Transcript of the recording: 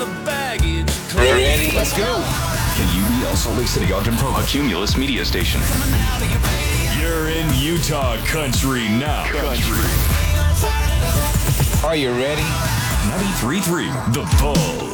the baggage. Ready? Let's go. KUEL Salt Lake City, Ogden Pro, a Cumulus media station. You're in Utah country now. Are you ready? 93.3 The Pulse.